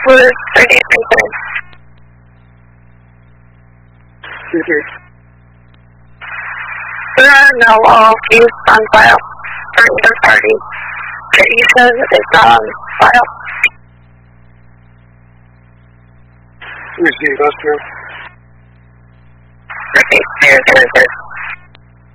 for 38 reasons. There are no all views on file for either party. Teresa is not on file. Receive, that's true. Okay, there's